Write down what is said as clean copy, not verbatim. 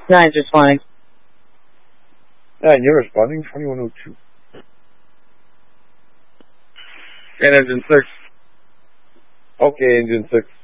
9's responding. 9, you're responding. 2102. And Engine 6. Okay, Engine 6.